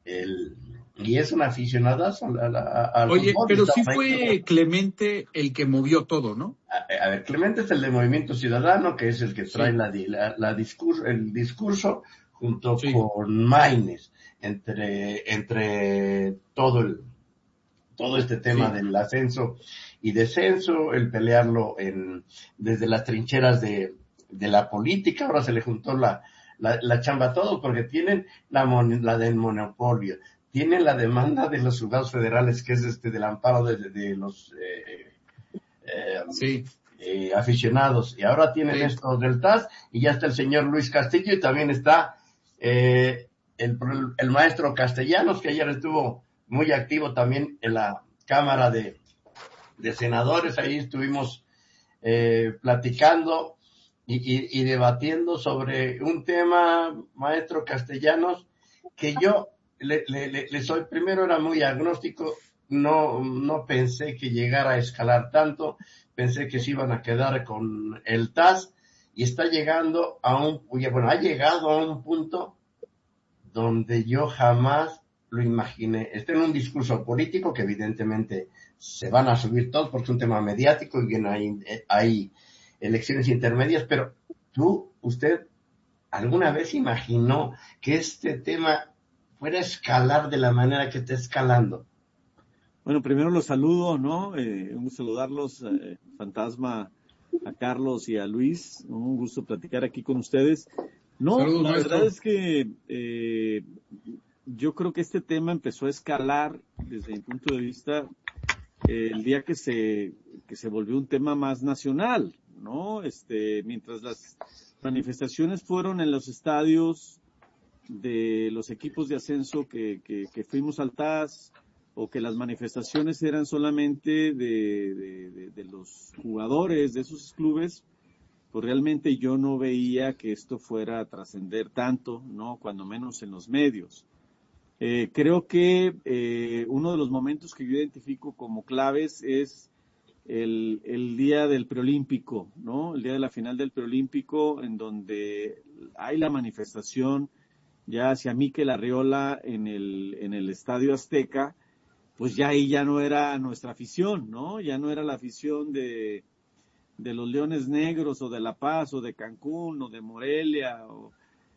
y es un aficionadazo al Oye, fútbol. pero sí fue Clemente el que movió todo, ¿no? A ver, Clemente es el de Movimiento Ciudadano, que es el que trae el discurso junto con Maínez, entre todo este tema del ascenso y descenso, el pelearlo desde las trincheras de la política. Ahora se le juntó la chamba a todos, porque tienen la del monopolio, tienen la demanda de los juzgados federales, que es del amparo de los aficionados, y ahora tienen esto del TAS, y ya está el señor Luis Castillo, y también está el maestro Castellanos, que ayer estuvo muy activo también en la Cámara de Senadores. Ahí estuvimos platicando y debatiendo sobre un tema, maestro Castellanos, que yo le soy, primero era muy agnóstico, no pensé que llegara a escalar tanto, pensé que se iban a quedar con el TAS, y ha llegado a un punto donde yo jamás lo imaginé. Está en un discurso político que evidentemente se van a subir todos porque es un tema mediático y hay elecciones intermedias, pero usted alguna vez imaginó que este tema fuera a escalar de la manera que está escalando? Bueno, primero los saludo, ¿no? Un gusto saludarlos, Fantasma, a Carlos y a Luis. Un gusto platicar aquí con ustedes. No, saludos, la maestro. Verdad es que yo creo que este tema empezó a escalar desde mi punto de vista el día que se volvió un tema más nacional, ¿no? Mientras las manifestaciones fueron en los estadios de los equipos de ascenso que fuimos al TAS, o que las manifestaciones eran solamente de los jugadores de esos clubes, pues realmente yo no veía que esto fuera a trascender tanto, ¿no? Cuando menos en los medios. Creo que uno de los momentos que yo identifico como claves es el día del preolímpico, ¿no? El día de la final del preolímpico, en donde hay la manifestación ya hacia Mikel Arriola en el Estadio Azteca. Pues ya ahí ya no era nuestra afición, ¿no? Ya no era la afición de los Leones Negros, o de La Paz, o de Cancún, o de Morelia, o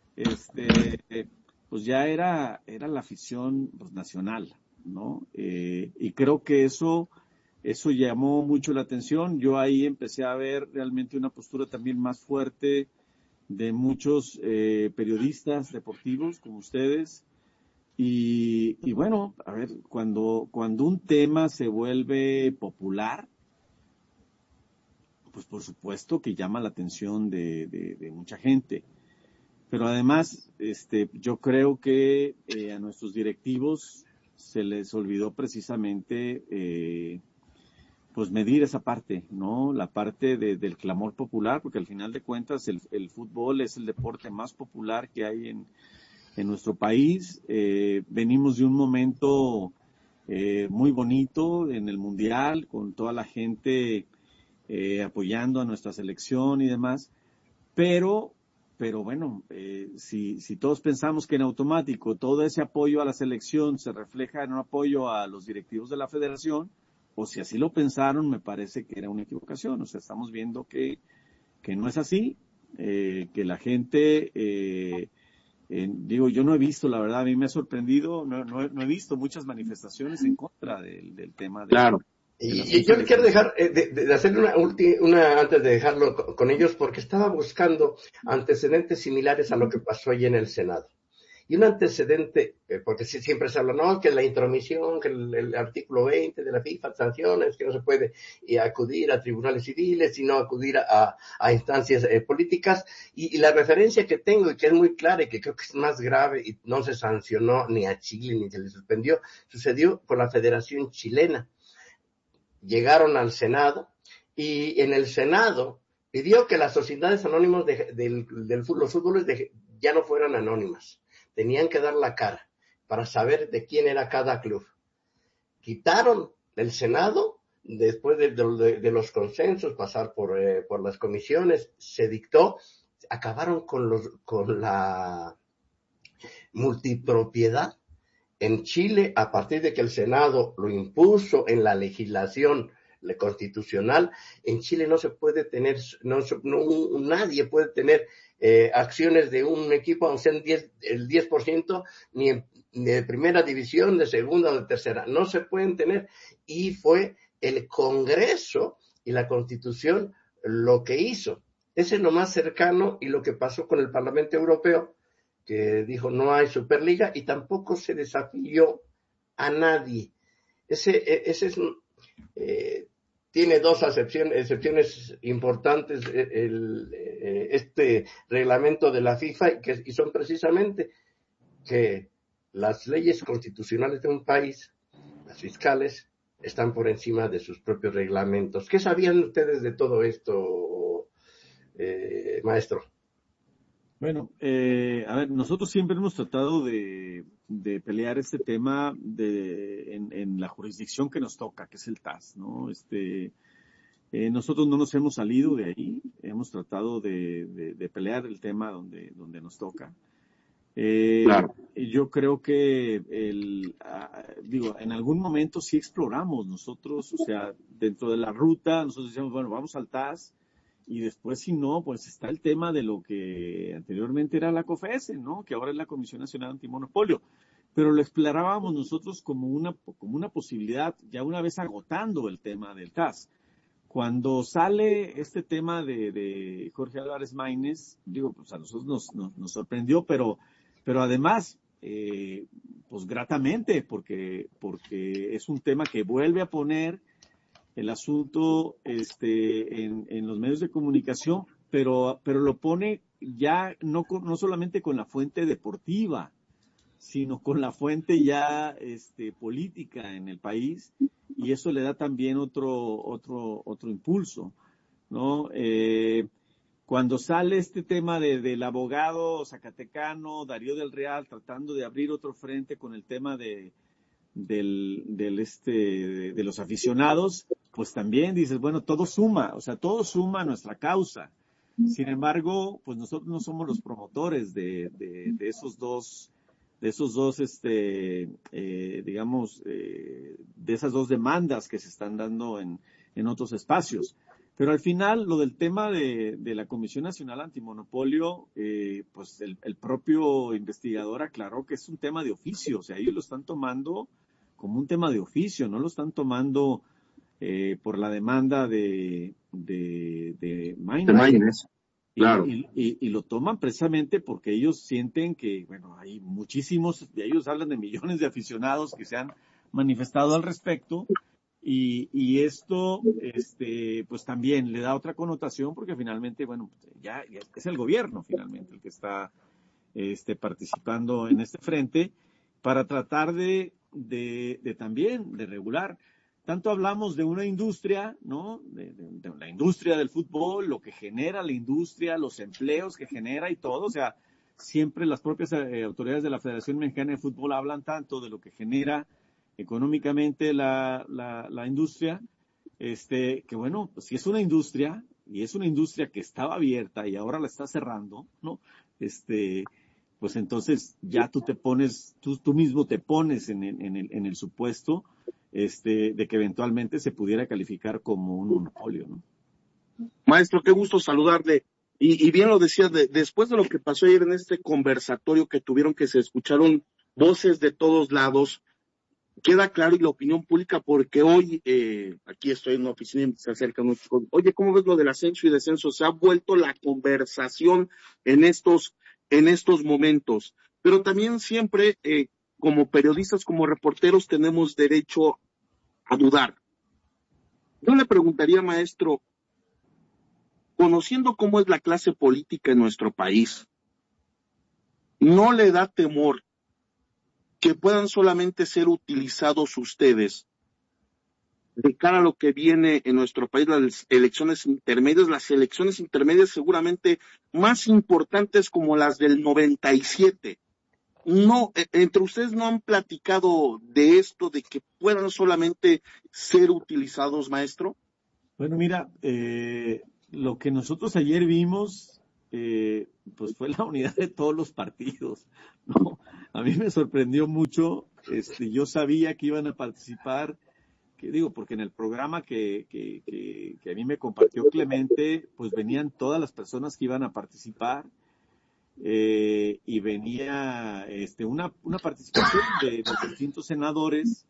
pues ya era la afición, pues, nacional, ¿no? Y creo que eso llamó mucho la atención. Yo ahí empecé a ver realmente una postura también más fuerte de muchos periodistas deportivos como ustedes. Y bueno, a ver, cuando un tema se vuelve popular, pues por supuesto que llama la atención de mucha gente. Pero además, yo creo que a nuestros directivos se les olvidó precisamente pues medir esa parte, ¿no? La parte del clamor popular, porque al final de cuentas el fútbol es el deporte más popular que hay en nuestro país. Venimos de un momento muy bonito en el Mundial, con toda la gente apoyando a nuestra selección y demás, pero bueno, si todos pensamos que en automático todo ese apoyo a la selección se refleja en un apoyo a los directivos de la federación, o si así lo pensaron, me parece que era una equivocación. O sea, estamos viendo que no es así, que la gente... yo no he visto, la verdad, a mí me ha sorprendido, no he visto muchas manifestaciones en contra del tema. Claro. Y yo le quiero dejar de hacer una antes de dejarlo con ellos, porque estaba buscando antecedentes similares a lo que pasó allí en el Senado. Y un antecedente, porque siempre se habla, no, que la intromisión, que el artículo 20 de la FIFA, sanciones, que no se puede acudir a tribunales civiles, sino acudir a instancias políticas. Y la referencia que tengo, y que es muy clara, y que creo que es más grave, y no se sancionó ni a Chile, ni se le suspendió, sucedió con la Federación Chilena. Llegaron al Senado, y en el Senado pidió que las sociedades anónimas los fútboles ya no fueran anónimas. Tenían que dar la cara para saber de quién era cada club. Quitaron el Senado, después de los consensos, pasar por las comisiones, se dictó, acabaron con la multipropiedad En Chile, a partir de que el Senado lo impuso en la legislación constitucional, en Chile no se puede tener, nadie puede tener acciones de un equipo, aunque sean el 10%, ni de primera división, de segunda o de tercera, no se pueden tener. Y fue el Congreso y la Constitución lo que hizo. Ese es lo más cercano, y lo que pasó con el Parlamento Europeo, que dijo no hay Superliga y tampoco se desafió a nadie. Ese es tiene dos excepciones importantes este reglamento de la FIFA, y son precisamente que las leyes constitucionales de un país, las fiscales, están por encima de sus propios reglamentos. ¿Qué sabían ustedes de todo esto, maestro? Bueno, a ver, nosotros siempre hemos tratado de pelear este tema en la jurisdicción que nos toca, que es el TAS, ¿no? Nosotros no nos hemos salido de ahí, hemos tratado de pelear el tema donde nos toca. Claro. Yo creo que en algún momento sí exploramos nosotros, o sea, dentro de la ruta, nosotros decíamos, bueno, vamos al TAS, y después, si no, pues está el tema de lo que anteriormente era la COFESE, ¿no? Que ahora es la Comisión Nacional Antimonopolio. Pero lo explorábamos nosotros como una posibilidad, ya una vez agotando el tema del TAS. Cuando sale este tema de Jorge Álvarez Maínez, digo, pues a nosotros nos sorprendió, pero además, pues gratamente, porque es un tema que vuelve a poner el asunto en los medios de comunicación, pero lo pone ya no solamente con la fuente deportiva, sino con la fuente ya política en el país, y eso le da también otro impulso, ¿no? Cuando sale este tema del abogado zacatecano Darío del Real tratando de abrir otro frente con el tema de los aficionados, pues también dices, bueno, todo suma, o sea, todo suma a nuestra causa. Sin embargo, pues nosotros no somos los promotores de esos dos, digamos, de esas dos demandas que se están dando en otros espacios. Pero al final, lo del tema de la Comisión Nacional Antimonopolio, pues el propio investigador aclaró que es un tema de oficio, o sea, ellos lo están tomando como un tema de oficio, no lo están tomando por la demanda de Maínez. Claro. Y lo toman precisamente porque ellos sienten que, bueno, hay muchísimos, ellos hablan de millones de aficionados que se han manifestado al respecto, y esto, pues también le da otra connotación porque finalmente, bueno, ya es el gobierno finalmente el que está participando en este frente para tratar también de regular. Tanto hablamos de una industria, ¿no? De la industria del fútbol, lo que genera la industria, los empleos que genera y todo. O sea, siempre las propias autoridades de la Federación Mexicana de Fútbol hablan tanto de lo que genera económicamente la industria, que bueno, pues si es una industria, y es una industria que estaba abierta y ahora la está cerrando, ¿no? Pues entonces ya tú mismo te pones en el supuesto de que eventualmente se pudiera calificar como un monopolio, ¿no? Maestro, qué gusto saludarle. Y bien lo decía, después de lo que pasó ayer en este conversatorio que tuvieron, que se escucharon voces de todos lados, queda claro, y la opinión pública, porque hoy, aquí estoy en una oficina y se acercan muchos, oye, ¿cómo ves lo del ascenso y descenso? Se ha vuelto la conversación en estos momentos. Pero también siempre, como periodistas, como reporteros, tenemos derecho a dudar. Yo le preguntaría, maestro, conociendo cómo es la clase política en nuestro país, ¿no le da temor que puedan solamente ser utilizados ustedes de cara a lo que viene en nuestro país, las elecciones intermedias seguramente más importantes como las del 97? No, entre ustedes no han platicado de esto, de que puedan solamente ser utilizados, maestro. Bueno, mira, lo que nosotros ayer vimos, pues fue la unidad de todos los partidos, ¿no? A mí me sorprendió mucho Yo sabía que iban a participar, porque en el programa que a mí me compartió Clemente, pues venían todas las personas que iban a participar, y venía una participación de distintos senadores.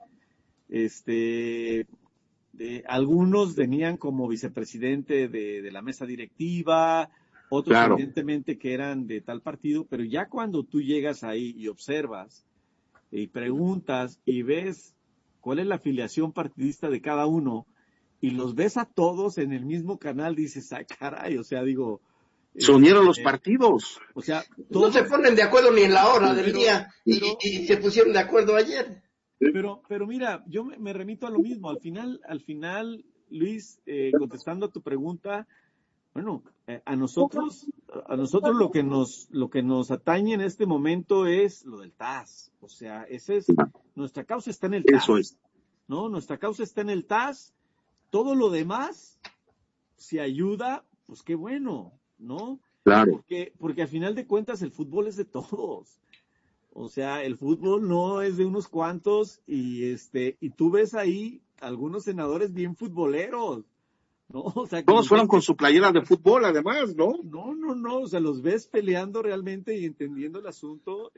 Algunos venían como vicepresidente de la mesa directiva, otros Claro. evidentemente que eran de tal partido, pero ya cuando tú llegas ahí y observas y preguntas y ves cuál es la afiliación partidista de cada uno y los ves a todos en el mismo canal, dices, ay, caray, o sea, digo... Se unieron los partidos. O sea, no se ponen de acuerdo ni en la hora del día y se pusieron de acuerdo ayer. Pero mira, yo me remito a lo mismo. Al final, Luis, contestando a tu pregunta, bueno, a nosotros lo que nos atañe en este momento es lo del TAS. O sea, nuestra causa está en el TAS. Eso es. ¿No? Nuestra causa está en el TAS. Todo lo demás, si ayuda, pues qué bueno, ¿no? Claro. Porque al final de cuentas el fútbol es de todos. O sea, el fútbol no es de unos cuantos y tú ves ahí algunos senadores bien futboleros, ¿no? O sea, todos fueron con su playera de fútbol, además, ¿no? No, o sea, los ves peleando realmente y entendiendo el asunto,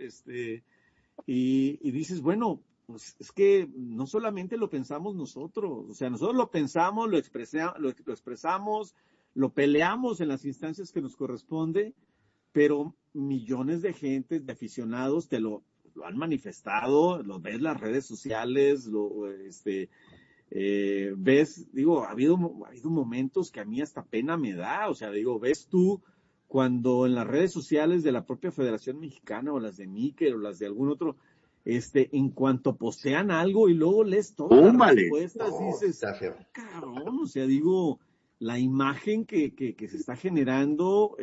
y dices, bueno, pues es que no solamente lo pensamos nosotros, o sea, nosotros lo pensamos, lo expresamos, lo peleamos en las instancias que nos corresponde, pero millones de gente, de aficionados, te lo han manifestado, lo ves en las redes sociales, ves, digo, ha habido momentos que a mí hasta pena me da, o sea, digo, ves tú cuando en las redes sociales de la propia Federación Mexicana o las de Mikel o las de algún otro, en cuanto postean algo y luego lees todas las respuestas, dices, cabrón, o sea, digo, la imagen que se está generando,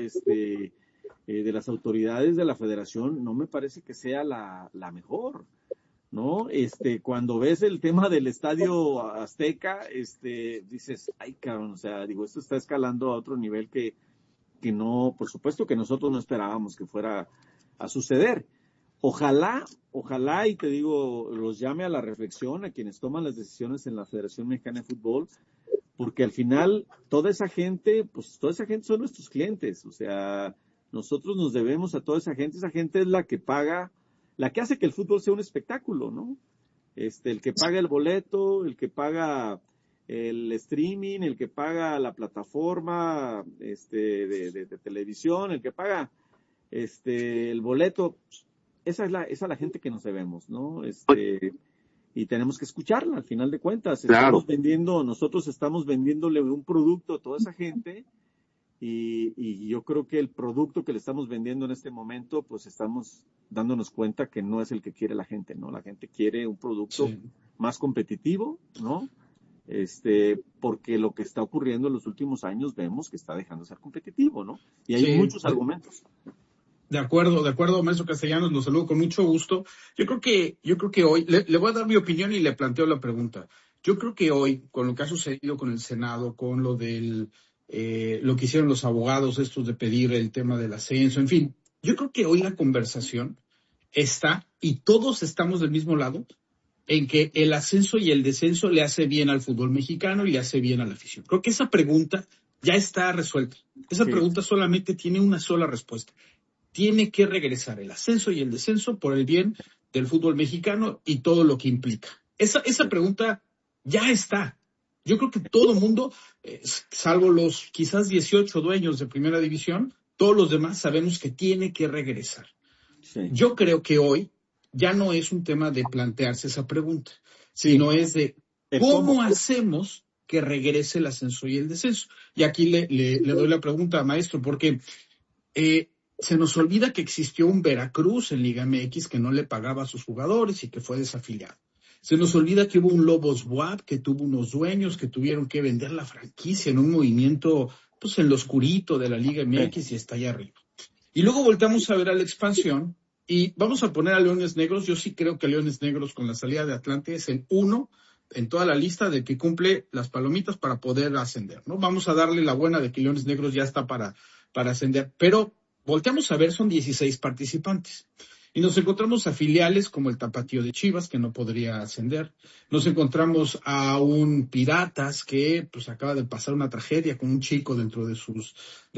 de las autoridades de la Federación no me parece que sea la mejor, ¿no? Cuando ves el tema del Estadio Azteca, dices, ay, cabrón, o sea, digo, esto está escalando a otro nivel que no, por supuesto que nosotros no esperábamos que fuera a suceder. Ojalá, y te digo, los llame a la reflexión a quienes toman las decisiones en la Federación Mexicana de Fútbol, porque al final toda esa gente son nuestros clientes, o sea, nosotros nos debemos a toda esa gente es la que paga, la que hace que el fútbol sea un espectáculo, ¿no? El que paga el boleto, el que paga el streaming, el que paga la plataforma de televisión, el que paga el boleto, esa es la gente que nos debemos, ¿no? Y tenemos que escucharla, al final de cuentas. Claro. Nosotros estamos vendiéndole un producto a toda esa gente, y yo creo que el producto que le estamos vendiendo en este momento, pues estamos dándonos cuenta que no es el que quiere la gente, ¿no? La gente quiere un producto más competitivo, ¿no? Porque lo que está ocurriendo en los últimos años vemos que está dejando de ser competitivo, ¿no? Y hay muchos argumentos. De acuerdo, maestro Castellanos, los saludo con mucho gusto. Yo creo que hoy, le voy a dar mi opinión y le planteo la pregunta. Yo creo que hoy, con lo que ha sucedido con el Senado, con lo que hicieron los abogados, estos de pedir el tema del ascenso, en fin, yo creo que hoy la conversación está, y todos estamos del mismo lado, en que el ascenso y el descenso le hace bien al fútbol mexicano y le hace bien a la afición. Creo que esa pregunta ya está resuelta. Esa pregunta solamente tiene una sola respuesta. Tiene que regresar el ascenso y el descenso por el bien del fútbol mexicano y todo lo que implica. Esa pregunta ya está. Yo creo que todo el mundo, salvo los quizás 18 dueños de primera división, todos los demás sabemos que tiene que regresar. Sí. Yo creo que hoy ya no es un tema de plantearse esa pregunta, sino es de cómo hacemos que regrese el ascenso y el descenso. Y aquí le doy la pregunta, maestro, porque se nos olvida que existió un Veracruz en Liga MX que no le pagaba a sus jugadores y que fue desafiliado. Se nos olvida que hubo un Lobos BUAP que tuvo unos dueños que tuvieron que vender la franquicia en un movimiento, pues en lo oscurito de la Liga MX y está allá arriba. Y luego voltamos a ver a la expansión y vamos a poner a Leones Negros. Yo sí creo que Leones Negros con la salida de Atlante es el 1 en toda la lista de que cumple las palomitas para poder ascender, ¿no? Vamos a darle la buena de que Leones Negros ya está para ascender. Pero volteamos a ver, son 16 participantes. Y nos encontramos a filiales como el Tapatío de Chivas, que no podría ascender. Nos encontramos a un Piratas, que pues acaba de pasar una tragedia con un chico dentro de sus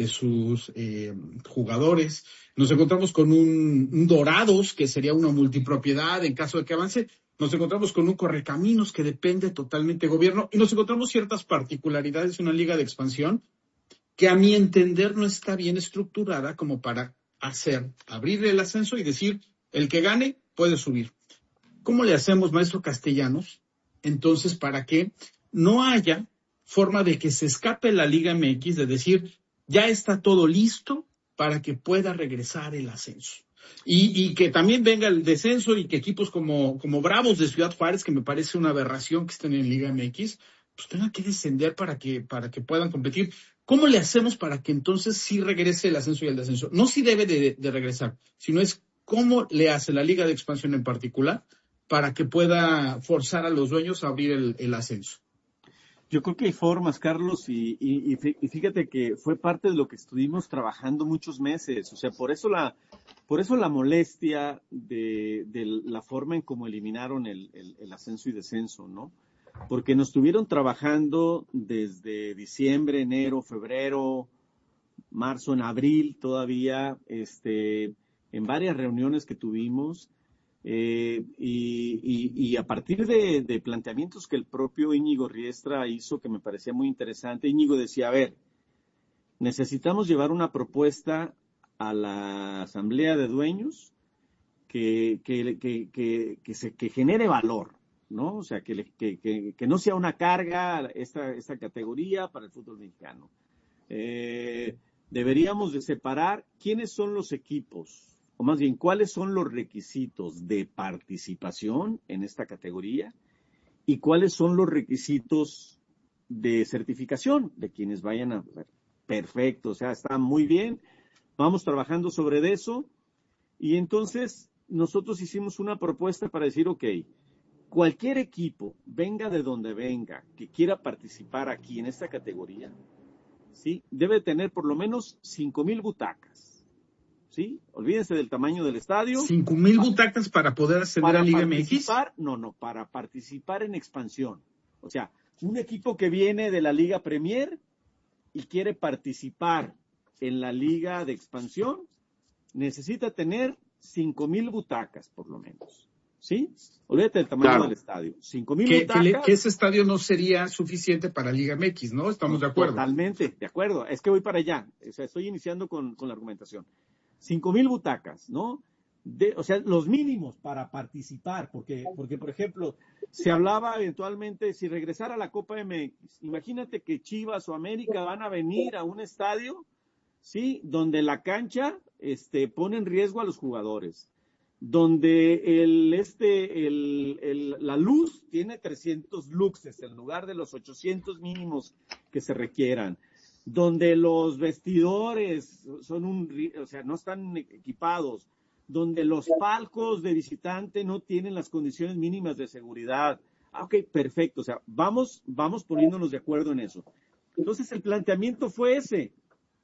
jugadores. Nos encontramos con un Dorados, que sería una multipropiedad en caso de que avance. Nos encontramos con un Correcaminos, que depende totalmente del gobierno. Y nos encontramos ciertas particularidades de una liga de expansión que a mi entender no está bien estructurada como para abrir el ascenso y decir, el que gane puede subir. ¿Cómo le hacemos, maestro Castellanos, entonces, para que no haya forma de que se escape la Liga MX de decir, ya está todo listo para que pueda regresar el ascenso? Y que también venga el descenso y que equipos como Bravos de Ciudad Juárez, que me parece una aberración que estén en Liga MX, pues tengan que descender para que puedan competir. ¿Cómo le hacemos para que entonces sí regrese el ascenso y el descenso? No si debe de regresar, sino es cómo le hace la Liga de Expansión en particular para que pueda forzar a los dueños a abrir el ascenso. Yo creo que hay formas, Carlos, y fíjate que fue parte de lo que estuvimos trabajando muchos meses. O sea, por eso la molestia de la forma en cómo eliminaron el ascenso y descenso, ¿no? Porque nos estuvieron trabajando desde diciembre, enero, febrero, marzo, en abril todavía, en varias reuniones que tuvimos, y a partir de planteamientos que el propio Íñigo Riestra hizo, que me parecía muy interesante. Íñigo decía, a ver, necesitamos llevar una propuesta a la asamblea de dueños que genere valor, ¿no? O sea, que no sea una carga esta categoría para el fútbol mexicano. Deberíamos de separar quiénes son los equipos, o más bien, cuáles son los requisitos de participación en esta categoría y cuáles son los requisitos de certificación de quienes vayan a... Perfecto, o sea, está muy bien, vamos trabajando sobre eso, y entonces nosotros hicimos una propuesta para decir, ok, cualquier equipo, venga de donde venga, que quiera participar aquí en esta categoría, ¿sí? Debe tener por lo menos 5,000 butacas. ¿Sí? Olvídense del tamaño del estadio. 5,000 butacas para poder ascender a Liga MX. No, para participar en expansión. O sea, un equipo que viene de la Liga Premier y quiere participar en la Liga de Expansión, necesita tener 5,000 butacas, por lo menos. ¿Sí? Olvídate del tamaño del estadio. 5,000 butacas. Que ese estadio no sería suficiente para Liga MX, ¿no? Estamos de acuerdo. Totalmente, de acuerdo. Es que voy para allá. O sea, estoy iniciando con la argumentación. 5,000 butacas, ¿no? O sea, los mínimos para participar, porque, por ejemplo, se hablaba eventualmente si regresara a la Copa MX. Imagínate que Chivas o América van a venir a un estadio, ¿sí? Donde la cancha pone en riesgo a los jugadores, donde la luz tiene 300 luxes en lugar de los 800 mínimos que se requieran, donde los vestidores no están equipados, donde los palcos de visitante no tienen las condiciones mínimas de seguridad. Ok, perfecto, o sea, vamos poniéndonos de acuerdo en eso. Entonces el planteamiento fue ese.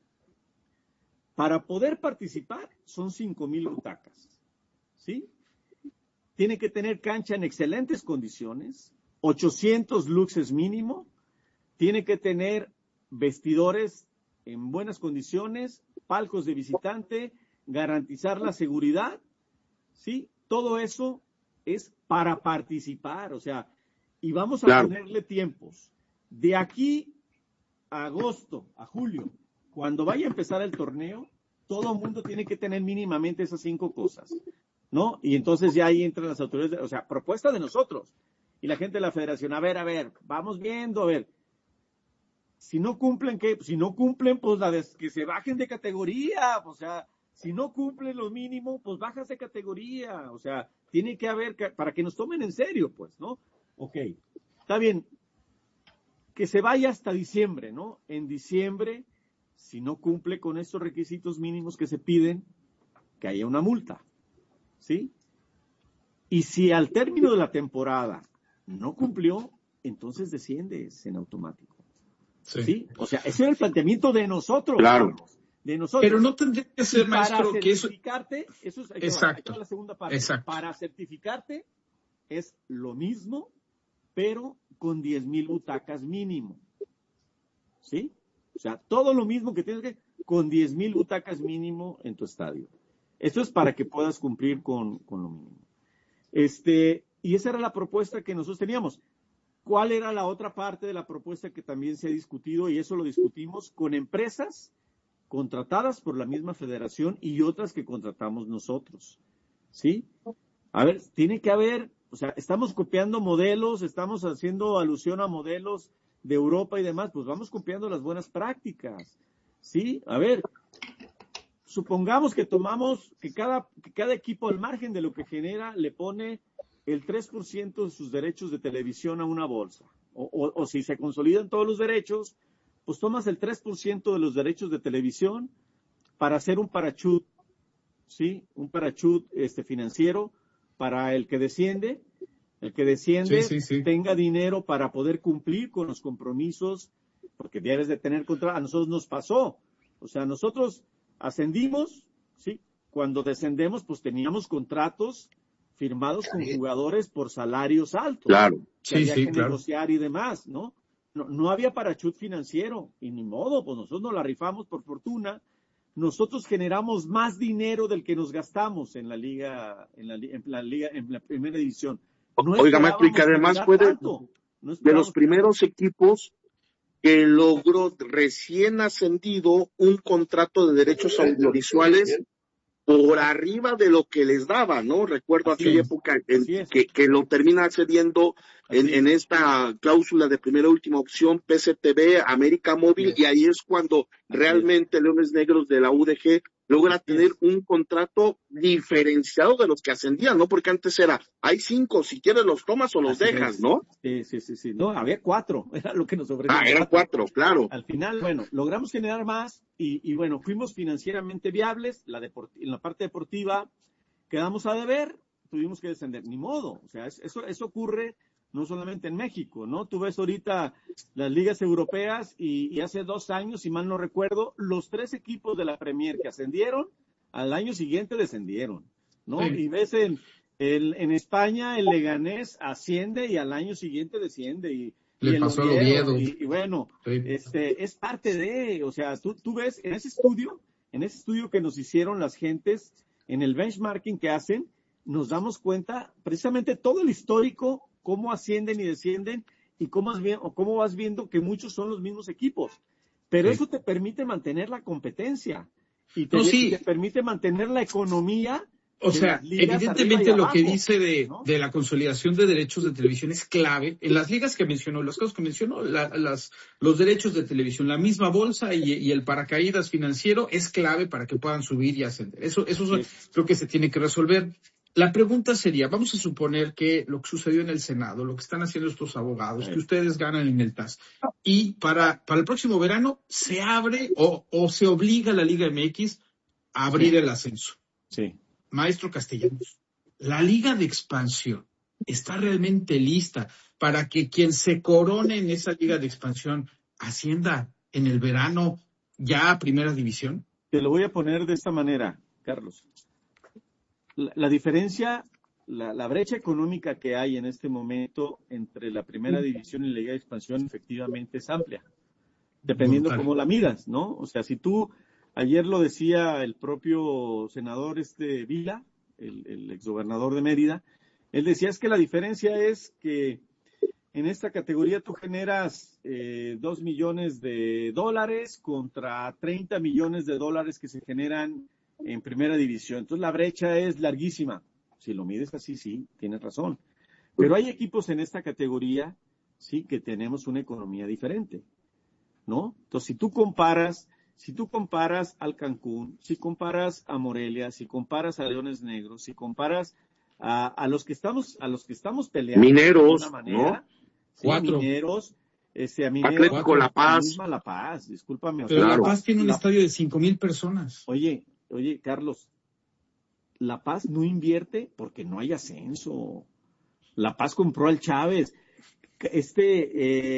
Para poder participar son 5,000 butacas, ¿sí? Tiene que tener cancha en excelentes condiciones, 800 luxes mínimo, tiene que tener vestidores en buenas condiciones, palcos de visitante, garantizar la seguridad, ¿sí? Todo eso es para participar, o sea, y vamos a ponerle tiempos. De aquí a agosto, a julio, cuando vaya a empezar el torneo, todo el mundo tiene que tener mínimamente esas 5 cosas, ¿no? Y entonces ya ahí entran las autoridades, o sea, propuesta de nosotros y la gente de la federación, a ver, vamos viendo, a ver. Si no cumplen, ¿qué? Si no cumplen, pues que se bajen de categoría. O sea, si no cumplen lo mínimo, pues bajas de categoría. O sea, tiene que haber, para que nos tomen en serio, pues, ¿no? Ok, está bien. Que se vaya hasta diciembre, ¿no? En diciembre, si no cumple con estos requisitos mínimos que se piden, que haya una multa, ¿sí? Y si al término de la temporada no cumplió, entonces desciendes en automático. Sí. O sea, ese era el planteamiento de nosotros. Claro. Carlos. de nosotros. Pero no tendría que ser, maestro, que eso... Eso es exacto. la segunda parte. Exacto. Para certificarte es lo mismo, pero con 10,000 butacas mínimo. ¿Sí? O sea, todo lo mismo que tienes que, con 10,000 butacas mínimo en tu estadio. Esto es para que puedas cumplir con lo mínimo. Y esa era la propuesta que nosotros teníamos. ¿Cuál era la otra parte de la propuesta que también se ha discutido? Y eso lo discutimos con empresas contratadas por la misma federación y otras que contratamos nosotros. ¿Sí? A ver, tiene que haber, o sea, estamos copiando modelos, estamos haciendo alusión a modelos de Europa y demás, pues vamos copiando las buenas prácticas. ¿Sí? A ver, supongamos que que cada equipo, al margen de lo que genera, le pone el 3% de sus derechos de televisión a una bolsa. O si se consolidan todos los derechos, pues tomas el 3% de los derechos de televisión para hacer un parachute, ¿sí? Un parachute financiero para el que desciende. El que desciende sí. tenga dinero para poder cumplir con los compromisos, porque debes de tener control. A nosotros nos pasó. O sea, nosotros ascendimos, ¿sí? Cuando descendemos, pues teníamos contratos firmados con jugadores por salarios altos. Claro. Que había que negociar y demás, ¿no? No había parachute financiero, y ni modo, pues nosotros nos la rifamos por fortuna. Nosotros generamos más dinero del que nos gastamos en la liga, en la primera división. Oiga, maestro, y que además fue de los primeros equipos que logró recién ascendido un contrato de derechos audiovisuales por arriba de lo que les daba, ¿no? Recuerdo aquella época que lo termina cediendo en esta cláusula de primera última opción, PSTV, América Móvil, y ahí es cuando realmente Leones Negros de la UDG logra tener un contrato diferenciado de los que ascendían, ¿no? Porque antes era, hay 5, si quieres los tomas o los dejas, ¿no? Sí. No, había 4, era lo que nos ofrecían. Eran 4, claro. Al final, bueno, logramos generar más y bueno, fuimos financieramente viables, en la parte deportiva quedamos a deber, tuvimos que descender, ni modo, o sea, eso ocurre no solamente en México, ¿no? Tú ves ahorita las ligas europeas y hace 2 años, si mal no recuerdo, los 3 equipos de la Premier que ascendieron, al año siguiente descendieron, ¿no? Sí. Y ves en España el Leganés asciende y al año siguiente desciende y le pasó al Oviedo. Y bueno, es parte de, o sea, tú ves en ese estudio que nos hicieron las gentes, en el benchmarking que hacen, nos damos cuenta precisamente todo el histórico, cómo ascienden y descienden y cómo vas viendo que muchos son los mismos equipos. Pero eso te permite mantener la competencia y te permite mantener la economía. O sea, evidentemente lo que dice de la consolidación de derechos de televisión es clave. En las ligas que mencionó, las cosas que mencionó, los derechos de televisión, la misma bolsa y el paracaídas financiero es clave para que puedan subir y ascender. Eso creo que se tiene que resolver. La pregunta sería, vamos a suponer que lo que sucedió en el Senado, lo que están haciendo estos abogados, que ustedes ganan en el TAS, y para el próximo verano se abre o se obliga a la Liga MX a abrir el ascenso. Sí. Maestro Castellanos, la Liga de Expansión está realmente lista para que quien se corone en esa Liga de Expansión ascienda en el verano ya a Primera División. Te lo voy a poner de esta manera, Carlos. La diferencia, la brecha económica que hay en este momento entre la Primera División y la Liga de Expansión efectivamente es amplia, dependiendo cómo la midas, ¿no? O sea, si tú, ayer lo decía el propio senador Vila, el exgobernador de Mérida, él decía es que la diferencia es que en esta categoría tú generas $2 millones contra $30 millones que se generan en Primera División. Entonces la brecha es larguísima. Si lo mides así, sí, tienes razón. Pero hay equipos en esta categoría, sí, que tenemos una economía diferente, ¿no? Entonces, si tú comparas al Cancún, si comparas a Morelia, si comparas a Leones Negros, si comparas a los que estamos peleando Mineros, de alguna manera, ¿no? Sí, 4. Mineros, a Mineros, Atlético La Paz. La Paz, discúlpame. Pero claro. La Paz tiene un estadio de 5,000 personas. Oye, Carlos, La Paz no invierte porque no hay ascenso. La Paz compró al Chávez.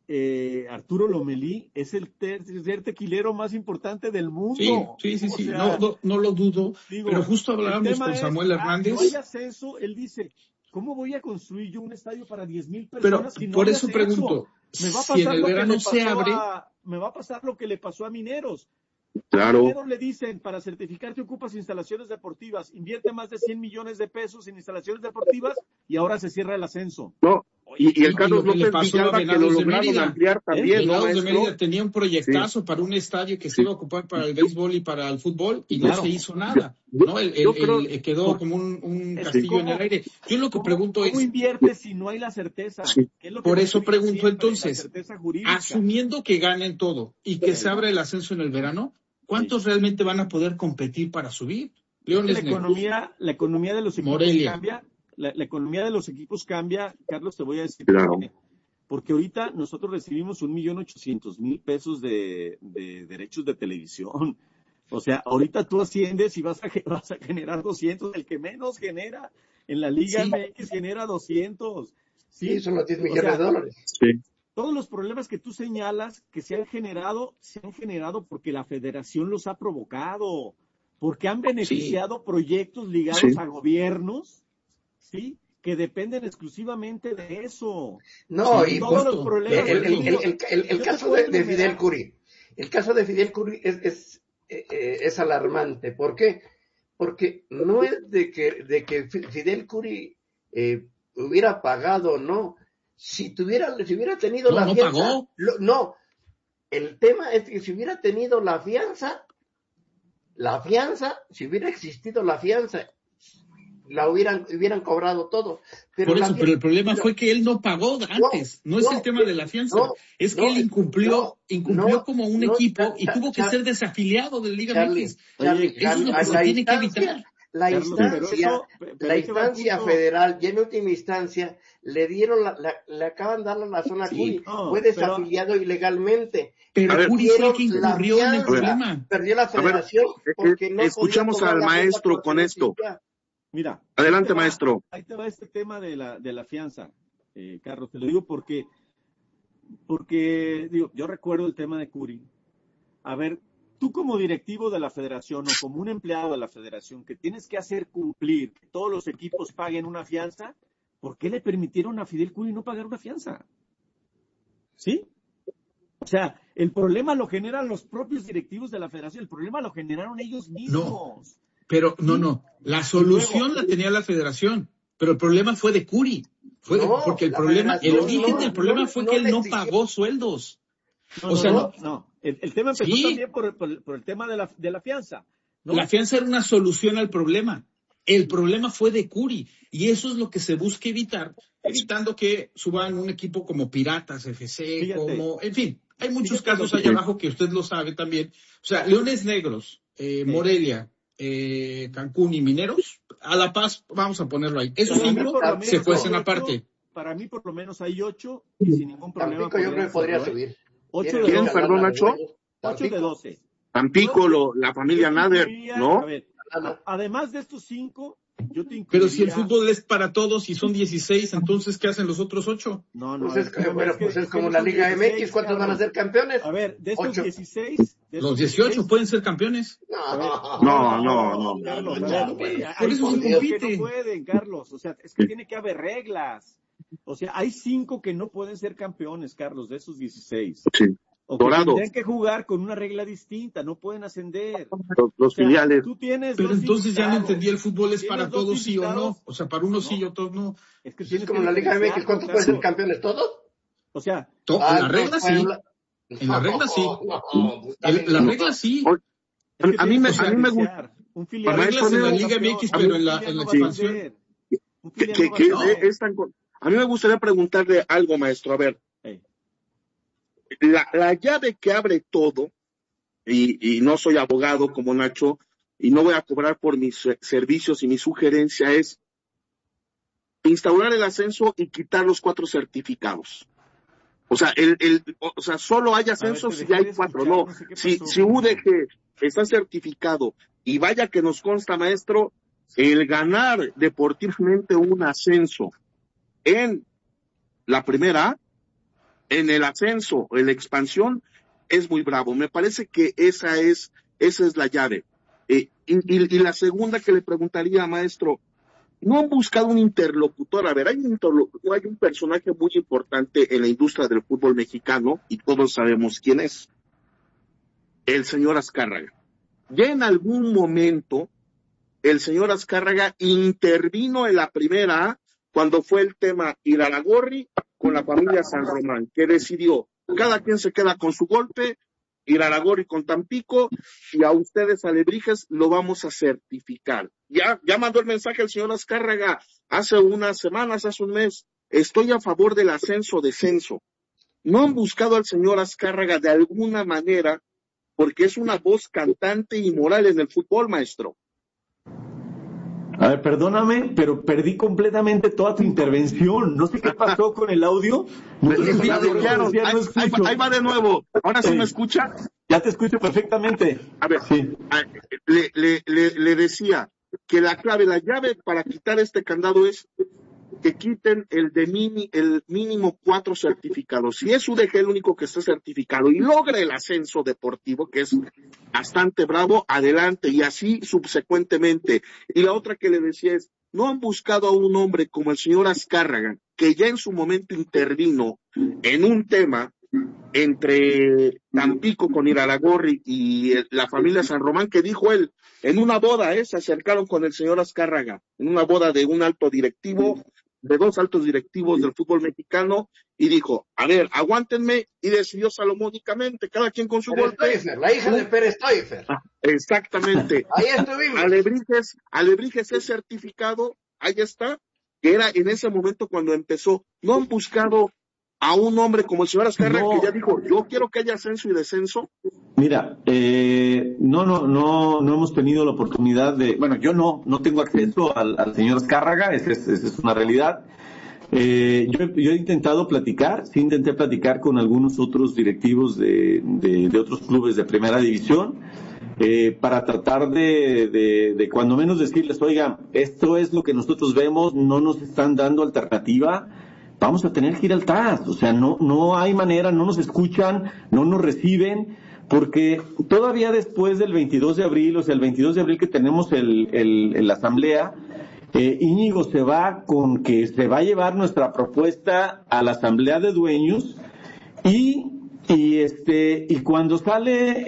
Arturo Lomelí es el tercer tequilero más importante del mundo. Sí. O sea, No lo dudo. Digo, pero justo hablábamos con Samuel Hernández. No hay ascenso, él dice, ¿cómo voy a construir yo un estadio para 10,000 Pero personas si no por hay eso ascenso? pregunto, Me va a si en pasar el lo que verano le se abre, me va a pasar lo que le pasó a Mineros. Claro. Primero le dicen, para certificarte ocupas instalaciones deportivas, invierte más de 100 millones de pesos en instalaciones deportivas y ahora se cierra el ascenso. No, y el Carlos lo que le López pasó a Villalba, que lo Venados de lograron Mérida. ampliar también, ¿no, Venados de maestro? Mérida tenía un proyectazo para un estadio que se iba a ocupar para el béisbol y para el fútbol y no se hizo nada. Yo creo, quedó como un castillo en el aire. Yo lo que pregunto ¿Cómo inviertes si no hay la certeza? Sí. ¿Qué es lo que por nos eso piden pregunto siempre? entonces, La certeza jurídica. asumiendo que ganen todo y que se abra el ascenso en el verano, ¿cuántos realmente van a poder competir para subir? Leones Negros. La economía de los equipos Morelia. cambia. La economía de los equipos cambia. Carlos, te voy a decir Claro. por qué. Porque ahorita nosotros recibimos 1,800,000 pesos de derechos de televisión. O sea, ahorita tú asciendes y vas a generar 200. El que menos genera en la Liga MX genera 200. Sí, son los 10 millones de dólares. Sí. Todos los problemas que tú señalas que se han generado porque la federación los ha provocado, porque han beneficiado proyectos ligados a gobiernos, ¿sí? Que dependen exclusivamente de eso. No, y todos los problemas. El caso de Fidel Curi. El caso de Fidel Curi es alarmante. ¿Por qué? Porque no es de que Fidel Curi hubiera pagado, no. Si hubiera tenido la fianza. Pagó. No. El tema es que si hubiera tenido la fianza, si hubiera existido la fianza, la hubieran cobrado todo. Pero el problema fue que él no pagó antes. No es el tema de la fianza. Es que él incumplió como un equipo y tuvo que ser desafiliado de Liga MX. Charlie, eso es lo que se tiene que evitar. La instancia federal y en última instancia le acaban de dar la razón a Curi. Fue desafiliado ilegalmente. Pero Curi fue el que incurrió en el problema. Perdió la federación porque no escuchamos al maestro con esto. Mira, adelante, maestro. Ahí te va este tema de la fianza, Carlos. Te lo digo porque digo, yo recuerdo el tema de Curi. A ver, tú como directivo de la federación o como un empleado de la federación que tienes que hacer cumplir que todos los equipos paguen una fianza, ¿por qué le permitieron a Fidel Curi no pagar una fianza? ¿Sí? O sea, el problema lo generan los propios directivos de la federación, el problema lo generaron ellos mismos. Pero no. La solución la tenía la federación, pero el problema fue de Curi. Porque el origen del problema fue que él no pagó sueldos. El tema empezó también por el tema de la fianza. ¿No? La fianza era una solución al problema. El problema fue de Curi. Y eso es lo que se busca evitar, evitando que suban un equipo como Piratas FC, en fin, hay muchos casos allá abajo que usted lo sabe también. O sea, Leones Negros, Morelia, Cancún y Mineros, a La Paz, vamos a ponerlo ahí. Esos 5 se cuecen aparte. Para mí, por lo menos, hay 8 y sin ningún problema. Tampico yo creo que podría subir. 8 de 12. ¿Quién, perdón, Nacho? 8 de 12. Tampico, la familia Nader, ¿no? A ver, además de estos 5, yo te incluiría... Pero si el fútbol es para todos y son 16, entonces, ¿qué hacen los otros 8? No. Pues es como la Liga MX, ¿cuántos van a ser campeones? A ver, de estos 16... Los 18 pueden ser campeones. No. Carlos, por eso se compite. No pueden, Carlos. O sea, es que tiene que haber reglas. O sea, hay 5 que no pueden ser campeones, Carlos, de esos 16. Sí. Dorados. Tendrían que jugar con una regla distinta, no pueden ascender. Los filiales. Tú tienes pero entonces invitados. Ya no entendí, el fútbol es para todos sí o no. O sea, para unos sí y otros no. Es que tienes como la Liga MX, ¿cuántos pueden ser campeones? ¿Todos? O sea, en la regla sí. En la regla sí. La regla sí. A mí me gusta. Un filial. Reglas en la Liga MX, pero en la expansión. A mí me gustaría preguntarle algo, maestro. A ver. La llave que abre todo, y no soy abogado como Nacho, y no voy a cobrar por mis servicios y mi sugerencia es instaurar el ascenso y quitar los 4 certificados. O sea, solo hay ascenso si hay 4, no. Si UDG está certificado, y vaya que nos consta, maestro, el ganar deportivamente un ascenso en la primera, en el ascenso, en la expansión, es muy bravo. Me parece que esa es la llave. Y la segunda que le preguntaría, maestro, ¿no han buscado un interlocutor? A ver, hay un personaje muy importante en la industria del fútbol mexicano, y todos sabemos quién es, el señor Azcárraga. Ya en algún momento, el señor Azcárraga intervino en la primera A cuando fue el tema Iraragorri con la familia San Román, que decidió, cada quien se queda con su golpe, Iraragorri con Tampico, y a ustedes, Alebrijes, lo vamos a certificar. Ya mandó el mensaje el señor Azcárraga hace unas semanas, hace un mes, estoy a favor del ascenso-descenso. ¿No han buscado al señor Azcárraga de alguna manera? Porque es una voz cantante y moral en el fútbol, maestro. A ver, perdóname, pero perdí completamente toda tu intervención. No sé qué pasó con el audio. Ahí va de nuevo. ¿Ahora sí me escucha? Ya te escucho perfectamente. A ver, sí. Le decía que la llave para quitar este candado es que quiten el mínimo 4 certificados. Si es UDG el único que está certificado y logra el ascenso deportivo, que es bastante bravo, adelante, y así subsecuentemente. Y la otra que le decía es, ¿no han buscado a un hombre como el señor Azcárraga, que ya en su momento intervino en un tema entre Tampico con Iraragorri y la familia San Román, que dijo él, en una boda, se acercaron con el señor Azcárraga, en una boda de un alto directivo, de 2 altos directivos del fútbol mexicano, y dijo, a ver, aguántenme, y decidió salomónicamente, cada quien con su golpe. Stoifer, la hija de Pérez Stoifer. Exactamente. Ahí estuvimos. Alebrijes es certificado, ahí está, que era en ese momento cuando empezó. No han buscado a un hombre como el señor Azcárraga, que ya dijo, yo quiero que haya ascenso y descenso. Mira, no hemos tenido la oportunidad de, bueno, yo no tengo acceso al señor Azcárraga, esa es una realidad. Yo he intentado intenté platicar con algunos otros directivos de otros clubes de primera división, para tratar de cuando menos decirles, oiga, esto es lo que nosotros vemos, no nos están dando alternativa, vamos a tener que ir al TAS, o sea, no hay manera, no nos escuchan, no nos reciben, porque todavía después del 22 de abril, o sea, el 22 de abril que tenemos la asamblea, Íñigo se va con que se va a llevar nuestra propuesta a la asamblea de dueños y cuando sale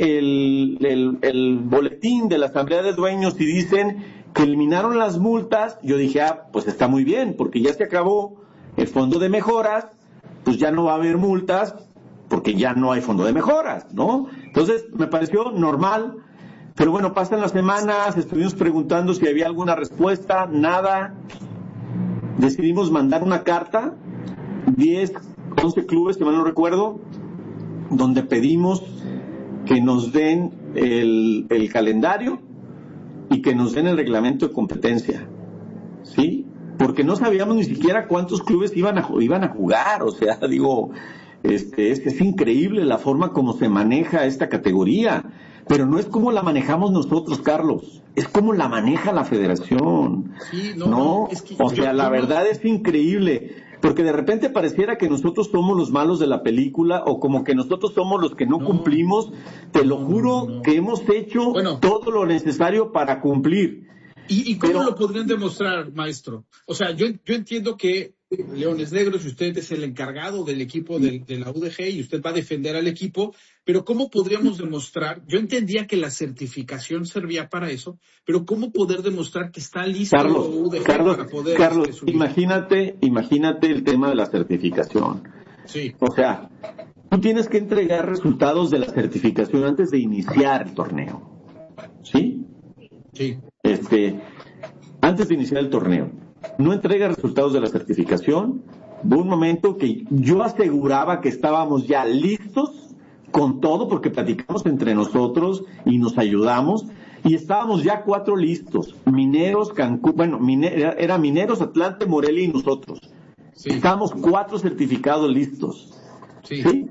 el boletín de la asamblea de dueños y dicen que eliminaron las multas, yo dije, pues está muy bien, porque ya se acabó el fondo de mejoras, pues ya no va a haber multas, porque ya no hay fondo de mejoras, ¿no? Entonces, me pareció normal, pero bueno, pasan las semanas, estuvimos preguntando si había alguna respuesta, nada. Decidimos mandar una carta, 10, 11 clubes, si mal no recuerdo, donde pedimos que nos den el calendario y que nos den el reglamento de competencia, ¿sí? Porque no sabíamos ni siquiera cuántos clubes iban a jugar, o sea, digo, es que es increíble la forma como se maneja esta categoría, pero no es como la manejamos nosotros, Carlos, es como la maneja la federación, sí, ¿no? Es que la verdad es increíble, porque de repente pareciera que nosotros somos los malos de la película, o como que nosotros somos los que no cumplimos, te lo juro que hemos hecho todo lo necesario para cumplir. ¿Y cómo lo podrían demostrar, maestro? O sea, yo entiendo que Leones Negros y usted es el encargado del equipo de la UDG y usted va a defender al equipo, pero ¿cómo podríamos demostrar? Yo entendía que la certificación servía para eso, pero ¿cómo poder demostrar que está listo UDG para poder... Carlos, imagínate el tema de la certificación. Sí. O sea, tú tienes que entregar resultados de la certificación antes de iniciar el torneo. ¿Sí? Sí. Antes de iniciar el torneo, no entrega resultados de la certificación. Hubo un momento que yo aseguraba que estábamos ya listos con todo, porque platicamos entre nosotros y nos ayudamos, y estábamos ya 4 listos. Mineros, Cancún, era Mineros, Atlante, Morelia y nosotros. Sí. Estábamos 4 certificados listos. Sí. ¿Sí?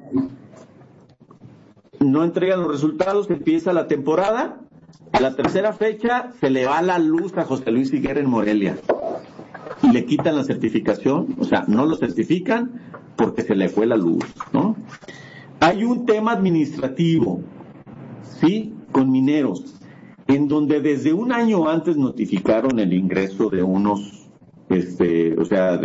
No entregan los resultados, empieza la temporada. A la tercera fecha se le va la luz a José Luis Higuera en Morelia y le quitan la certificación, o sea, no lo certifican, porque se le fue la luz, ¿no? Hay un tema administrativo, ¿sí?, con mineros, en donde desde un año antes notificaron el ingreso de unos, o sea,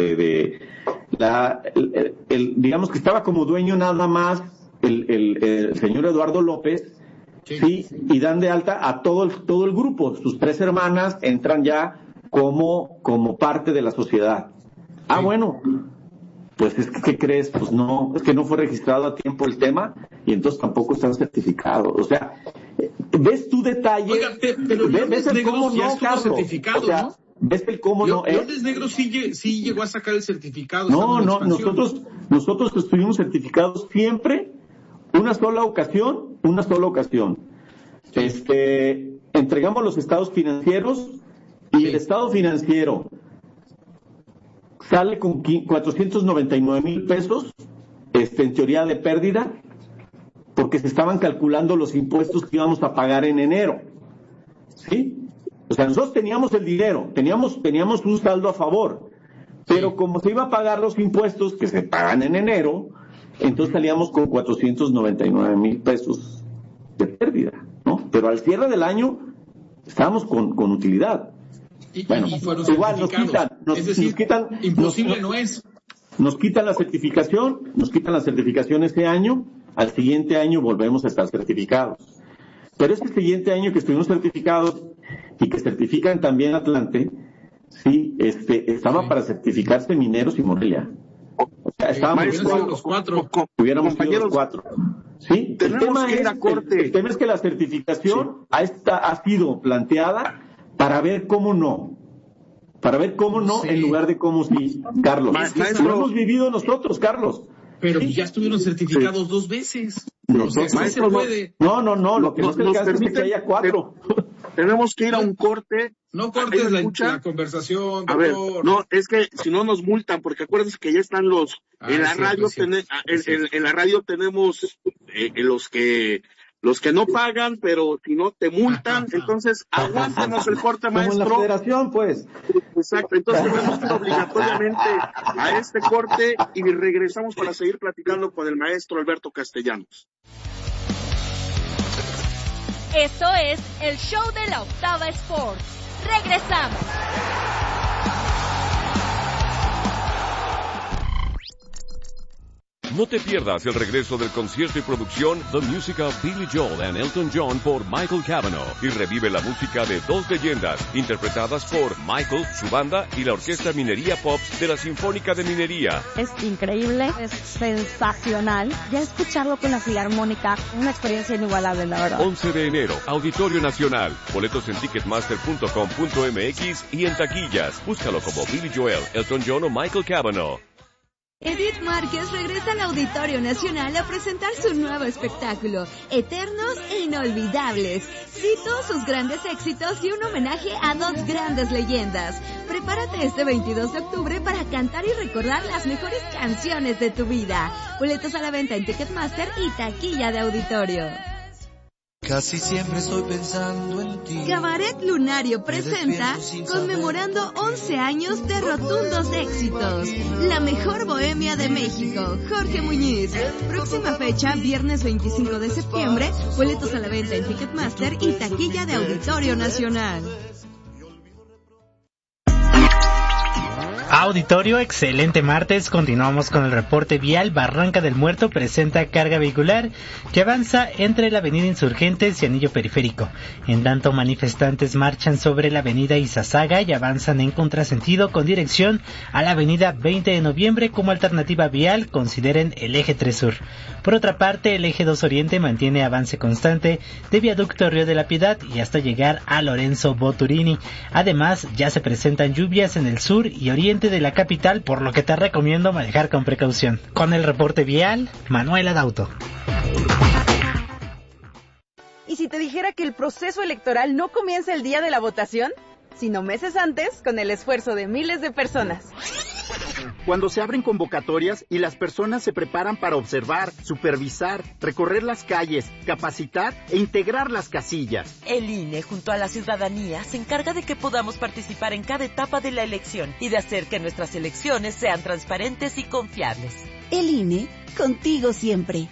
digamos que estaba como dueño nada más el señor Eduardo López, sí, y dan de alta a todo el grupo. Sus 3 hermanas entran ya como parte de la sociedad. Ah, bueno, pues es que, ¿qué crees? Pues no, es que no fue registrado a tiempo el tema y entonces tampoco están certificados. O sea, ¿ves tu detalle? Oiga, pero ¿Ves el cómo ya no, estuvo Carlos? certificado, o sea, ¿no? ¿Ves el cómo no? Leones Negros sí llegó a sacar el certificado. No, nosotros estuvimos certificados siempre, una sola ocasión. Entregamos los estados financieros y el estado financiero sale con 499,000 pesos, en teoría de pérdida, porque se estaban calculando los impuestos que íbamos a pagar en enero, ¿sí? O sea, nosotros teníamos el dinero, teníamos un saldo a favor, pero como se iba a pagar los impuestos que se pagan en enero, entonces salíamos con 499,000 pesos de pérdida, ¿no? Pero al cierre del año estábamos con utilidad. Bueno, igual nos quitan, imposible no es. Nos quitan la certificación este año, al siguiente año volvemos a estar certificados. Pero este siguiente año que estuvimos certificados y que certifican también Atlante, sí, estaba para certificarse Mineros y Morelia. O sea, estábamos los 4. Hubiéramos sido los 4. Sí, el tema es que la certificación ha sido planteada para ver cómo no, en lugar de cómo sí, Carlos. Lo hemos vivido nosotros, Carlos. Pero ya estuvieron certificados 2 veces. No, lo que no se alcanza es que haya 4. Tenemos que ir a un corte. No cortes la conversación, doctor. A ver, no, es que si no nos multan, porque acuérdense que ya están en la radio, en la radio tenemos los que no pagan, pero si no te multan, entonces aguántanos el corte, maestro. Como en la federación, pues. Exacto, entonces tenemos que ir obligatoriamente a este corte y regresamos para seguir platicando con el maestro Alberto Castellanos. Esto es el show de la Octava Sports. Regresamos. No te pierdas el regreso del concierto y producción The Music of Billy Joel and Elton John por Michael Cavanaugh y revive la música de 2 leyendas interpretadas por Michael, su banda y la Orquesta Minería Pops de la Sinfónica de Minería. Es increíble, es sensacional. Ya escucharlo con la Filarmónica, una experiencia inigualable, la verdad. 11 de enero, Auditorio Nacional. Boletos en ticketmaster.com.mx y en taquillas. Búscalo como Billy Joel, Elton John o Michael Cavanaugh. Edith Márquez regresa al Auditorio Nacional a presentar su nuevo espectáculo, Eternos e Inolvidables. Cito sus grandes éxitos y un homenaje a 2 grandes leyendas. Prepárate este 22 de octubre para cantar y recordar las mejores canciones de tu vida. Boletos a la venta en Ticketmaster y taquilla de auditorio. Casi siempre estoy pensando en ti. Cabaret Lunario presenta Conmemorando 11 años de rotundos éxitos. La mejor bohemia de México, Jorge Muñiz. Próxima fecha, viernes 25 de septiembre. Boletos a la venta en Ticketmaster y taquilla de Auditorio Nacional. Auditorio, excelente martes. Continuamos con el reporte vial. Barranca del Muerto presenta carga vehicular que avanza entre la avenida Insurgentes y Anillo Periférico. En tanto, manifestantes marchan sobre la avenida Izazaga y avanzan en contrasentido con dirección a la avenida 20 de noviembre. Como alternativa vial, consideren el eje 3 Sur. Por otra parte, el eje 2 Oriente mantiene avance constante de Viaducto Río de la Piedad y hasta llegar a Lorenzo Boturini. Además, ya se presentan lluvias en el sur y oriente de la capital, por lo que te recomiendo manejar con precaución. Con el reporte vial, Manuela Dauto. ¿Y si te dijera que el proceso electoral no comienza el día de la votación, sino meses antes, con el esfuerzo de miles de personas? Cuando se abren convocatorias y las personas se preparan para observar, supervisar, recorrer las calles, capacitar e integrar las casillas. El INE, junto a la ciudadanía, se encarga de que podamos participar en cada etapa de la elección y de hacer que nuestras elecciones sean transparentes y confiables. El INE, contigo siempre.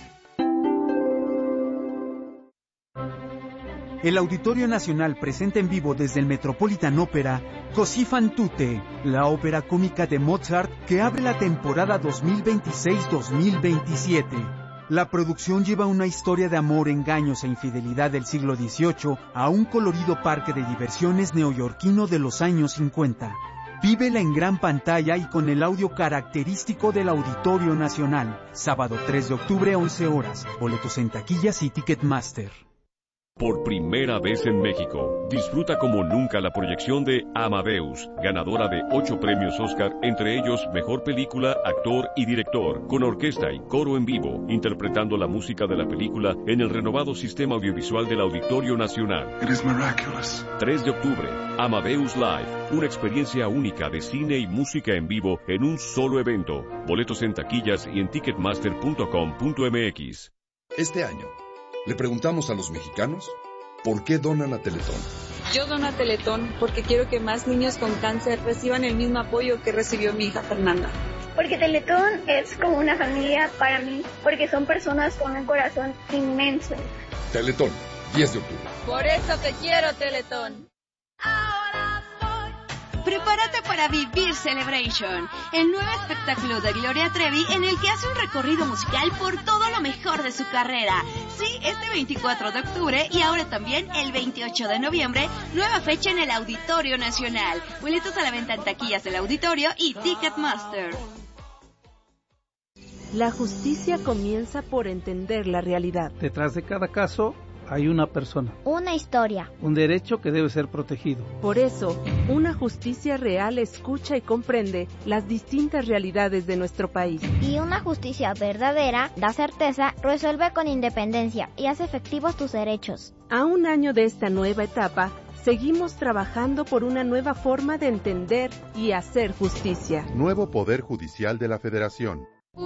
El Auditorio Nacional presenta en vivo desde el Metropolitan Opera Così fan tutte, la ópera cómica de Mozart que abre la temporada 2026-2027. La producción lleva una historia de amor, engaños e infidelidad del siglo XVIII a un colorido parque de diversiones neoyorquino de los años 50. Vívela en gran pantalla y con el audio característico del Auditorio Nacional. Sábado 3 de octubre, 11 horas. Boletos en taquillas y Ticketmaster. Por primera vez en México, disfruta como nunca la proyección de Amadeus, ganadora de 8 premios Oscar, entre ellos Mejor Película, Actor y Director, con orquesta y coro en vivo, interpretando la música de la película en el renovado sistema audiovisual del Auditorio Nacional. 3 de octubre, Amadeus Live, una experiencia única de cine y música en vivo en un solo evento. Boletos en taquillas y en ticketmaster.com.mx. Este año, le preguntamos a los mexicanos por qué donan a Teletón. Yo dono a Teletón porque quiero que más niños con cáncer reciban el mismo apoyo que recibió mi hija Fernanda. Porque Teletón es como una familia para mí, porque son personas con un corazón inmenso. Teletón, 10 de octubre. Por eso te quiero, Teletón. Prepárate para Vivir Celebration, el nuevo espectáculo de Gloria Trevi en el que hace un recorrido musical por todo lo mejor de su carrera. Sí, este 24 de octubre y ahora también el 28 de noviembre, nueva fecha en el Auditorio Nacional. Boletos a la venta en taquillas del Auditorio y Ticketmaster. La justicia comienza por entender la realidad. Detrás de cada caso hay una persona. Una historia. Un derecho que debe ser protegido. Por eso, una justicia real escucha y comprende las distintas realidades de nuestro país. Y una justicia verdadera da certeza, resuelve con independencia y hace efectivos tus derechos. A un año de esta nueva etapa, seguimos trabajando por una nueva forma de entender y hacer justicia. Nuevo Poder Judicial de la Federación.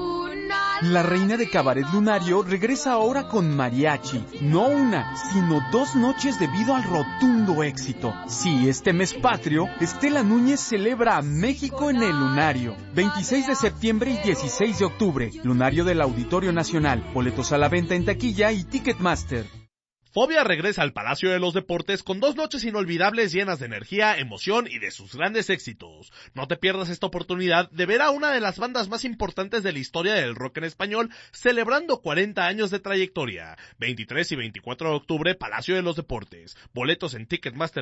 La reina de Cabaret Lunario regresa ahora con mariachi. No una, sino 2 noches debido al rotundo éxito. Sí, este mes patrio, Estela Núñez celebra a México en el Lunario. 26 de septiembre y 16 de octubre. Lunario del Auditorio Nacional. Boletos a la venta en taquilla y Ticketmaster. Fobia regresa al Palacio de los Deportes con 2 noches inolvidables llenas de energía, emoción y de sus grandes éxitos. No te pierdas esta oportunidad de ver a una de las bandas más importantes de la historia del rock en español celebrando 40 años de trayectoria. 23 y 24 de octubre, Palacio de los Deportes. Boletos en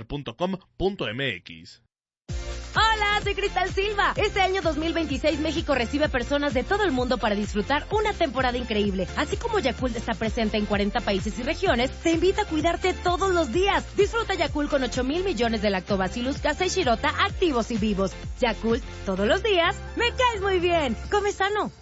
ticketmaster.com.mx. Hola, soy Cristal Silva. Este año 2026 México recibe personas de todo el mundo para disfrutar una temporada increíble. Así como Yakult está presente en 40 países y regiones, te invita a cuidarte todos los días. Disfruta Yakult con 8,000 millones de Lactobacillus casei shirota activos y vivos. Yakult, todos los días, me caes muy bien. Come sano.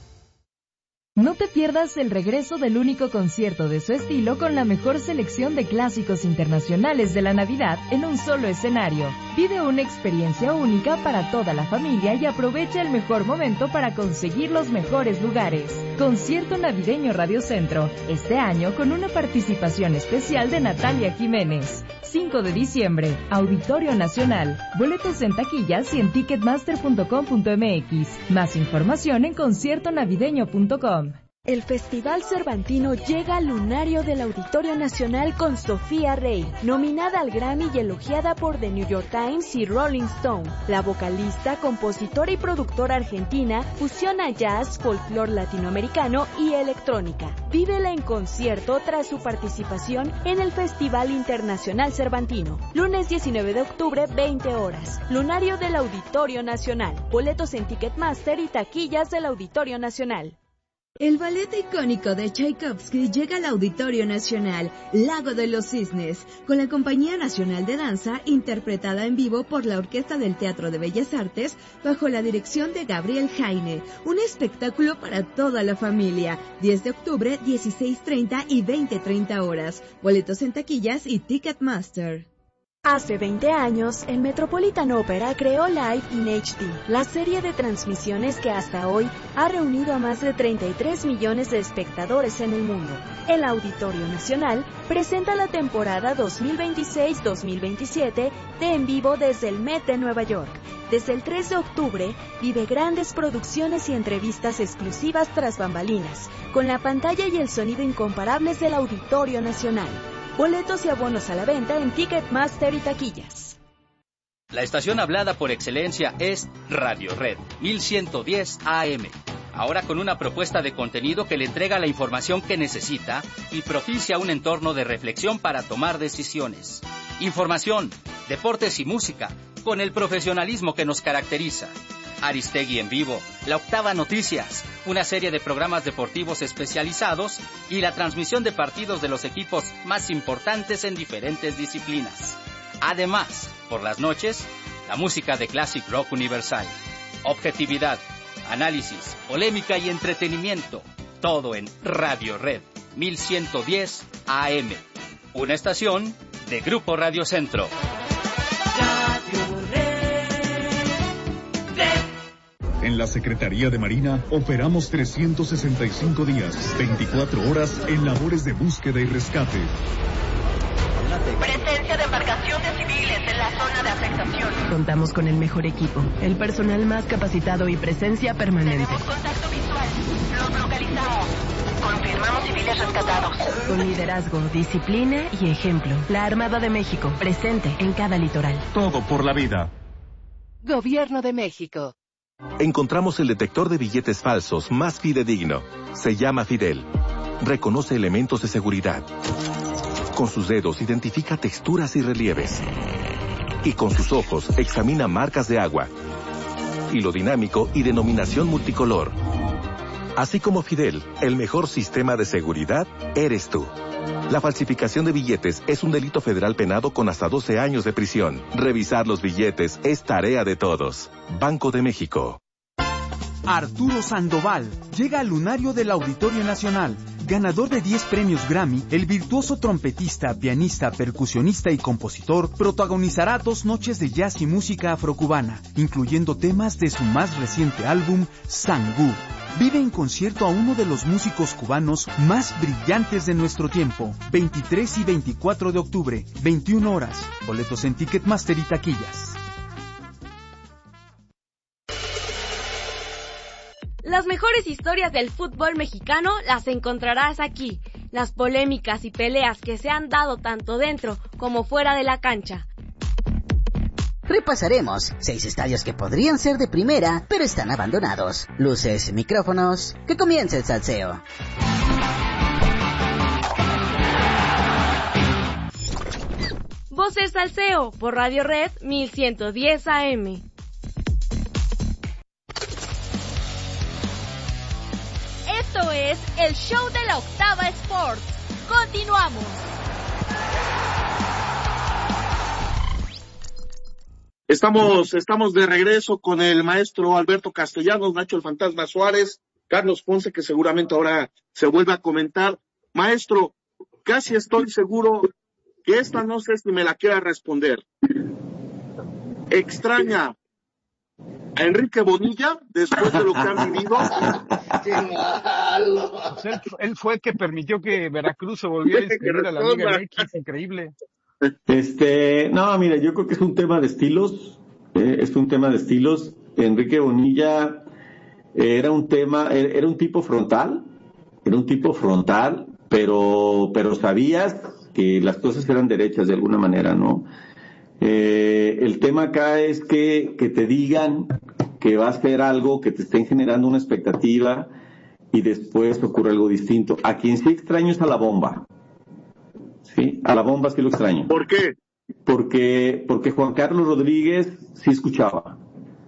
No te pierdas el regreso del único concierto de su estilo con la mejor selección de clásicos internacionales de la Navidad en un solo escenario. Vive una experiencia única para toda la familia y aprovecha el mejor momento para conseguir los mejores lugares. Concierto Navideño Radio Centro, este año con una participación especial de Natalia Jiménez. 5 de diciembre, Auditorio Nacional. Boletos en taquillas y en ticketmaster.com.mx. Más información en conciertonavideño.com. El Festival Cervantino llega al Lunario del Auditorio Nacional con Sofía Rey, nominada al Grammy y elogiada por The New York Times y Rolling Stone. La vocalista, compositora y productora argentina fusiona jazz, folclore latinoamericano y electrónica. Vívela en concierto tras su participación en el Festival Internacional Cervantino. Lunes 19 de octubre, 20 horas. Lunario del Auditorio Nacional. Boletos en Ticketmaster y taquillas del Auditorio Nacional. El ballet icónico de Tchaikovsky llega al Auditorio Nacional, Lago de los Cisnes, con la Compañía Nacional de Danza, interpretada en vivo por la Orquesta del Teatro de Bellas Artes, bajo la dirección de Gabriel Jaine. Un espectáculo para toda la familia. 10 de octubre, 16:30 y 20:30 horas. Boletos en taquillas y Ticketmaster. Hace 20 años, el Metropolitan Opera creó Live in HD, la serie de transmisiones que hasta hoy ha reunido a más de 33 millones de espectadores en el mundo. El Auditorio Nacional presenta la temporada 2026-2027 de En Vivo desde el Met de Nueva York. Desde el 3 de octubre, vive grandes producciones y entrevistas exclusivas tras bambalinas, con la pantalla y el sonido incomparables del Auditorio Nacional. Boletos y abonos a la venta en Ticketmaster y taquillas. La estación hablada por excelencia es Radio Red 1110 AM. Ahora con una propuesta de contenido que le entrega la información que necesita y propicia un entorno de reflexión para tomar decisiones. Información, deportes y música, con el profesionalismo que nos caracteriza. Aristegui en vivo, La Octava Noticias, una serie de programas deportivos especializados y la transmisión de partidos de los equipos más importantes en diferentes disciplinas. Además, por las noches, la música de Classic Rock Universal. Objetividad, análisis, polémica y entretenimiento. Todo en Radio Red 1110 AM. Una estación de Grupo Radio Centro. En la Secretaría de Marina operamos 365 días, 24 horas en labores de búsqueda y rescate. Presencia de embarcaciones civiles en la zona de afectación. Contamos con el mejor equipo, el personal más capacitado y presencia permanente. Tenemos contacto visual. Los localizamos. Confirmamos civiles rescatados. Con liderazgo, disciplina y ejemplo. La Armada de México, presente en cada litoral. Todo por la vida. Gobierno de México. Encontramos el detector de billetes falsos más fidedigno. Se llama Fidel. Reconoce elementos de seguridad. Con sus dedos identifica texturas y relieves. Y con sus ojos examina marcas de agua. Hilo dinámico y denominación multicolor. Así como Fidel, el mejor sistema de seguridad eres tú. La falsificación de billetes es un delito federal penado con hasta 12 años de prisión. Revisar los billetes es tarea de todos. Banco de México. Arturo Sandoval llega al lunario del Auditorio Nacional. Ganador de 10 premios Grammy, el virtuoso trompetista, pianista, percusionista y compositor protagonizará 2 noches de jazz y música afrocubana, incluyendo temas de su más reciente álbum, Sangú. Vive en concierto a uno de los músicos cubanos más brillantes de nuestro tiempo. 23 y 24 de octubre, 21 horas. Boletos en Ticketmaster y taquillas. Las mejores historias del fútbol mexicano las encontrarás aquí. Las polémicas y peleas que se han dado tanto dentro como fuera de la cancha. Repasaremos 6 estadios que podrían ser de primera, pero están abandonados. Luces, micrófonos, que comience el salseo. Voces Salseo por Radio Red 1110 AM. Esto es el show de la Octava Sports. Continuamos. Estamos de regreso con el maestro Alberto Castellanos, Nacho el Fantasma Suárez, Carlos Ponce, que seguramente ahora se vuelve a comentar. Maestro, casi estoy seguro que esta no sé si me la quiera responder. ¿Extraña a Enrique Bonilla después de lo que han vivido? Pues él fue el que permitió que Veracruz se volviera a inscribir a la Liga MX, increíble. No, mira, yo creo que es un tema de estilos, Enrique Bonilla era un tipo frontal, pero sabías que las cosas eran derechas de alguna manera, ¿no? El tema acá es que te digan que va a hacer algo, que te estén generando una expectativa y después ocurre algo distinto. A quien sí extraño es a la Bomba. Sí, a la Bomba sí lo extraño. ¿Por qué? Porque Juan Carlos Rodríguez sí escuchaba.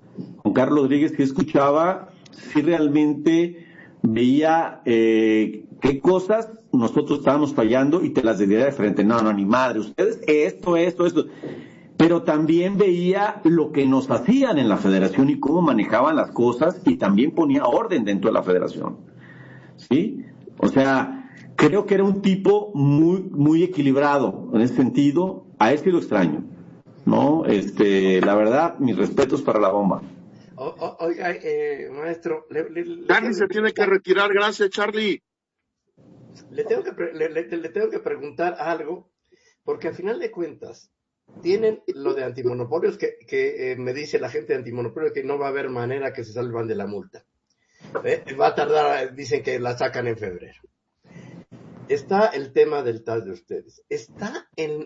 Sí realmente veía qué cosas nosotros estábamos fallando y te las diría de frente. No, ni madre, ustedes esto. Pero también veía lo que nos hacían en la federación y cómo manejaban las cosas y también ponía orden dentro de la federación. ¿Sí? O sea, creo que era un tipo muy, muy equilibrado en ese sentido. A él sí lo extraño. ¿no? La verdad, mis respetos para la bomba. Oiga, maestro, Charlie se tiene que retirar, gracias, Charlie. Le tengo que preguntar algo, porque al final de cuentas, tienen lo de antimonopolios que me dice la gente de antimonopolios que no va a haber manera que se salvan de la multa. Va a tardar, dicen que la sacan en febrero. Está el tema del TAS de ustedes. Está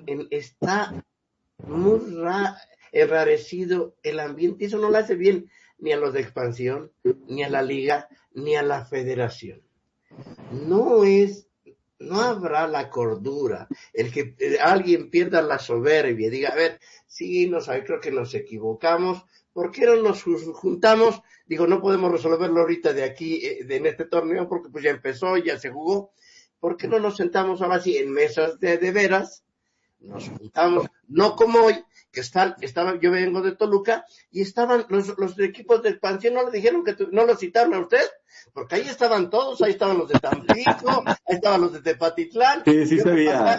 muy enrarecido el ambiente. Eso no le hace bien ni a los de expansión, ni a la liga, ni a la federación. No habrá la cordura, el que alguien pierda la soberbia y diga, a ver, sí, creo que nos equivocamos, ¿por qué no nos juntamos? Digo, no podemos resolverlo ahorita de aquí, en este torneo, porque pues ya empezó, ya se jugó. ¿Por qué no nos sentamos ahora sí en mesas de veras? Nos juntamos, no como hoy, que yo vengo de Toluca, y estaban los equipos de expansión, no le dijeron que no lo citaron a usted, porque ahí estaban todos, ahí estaban los de Tampico, ahí estaban los de Tepatitlán. Sí sabía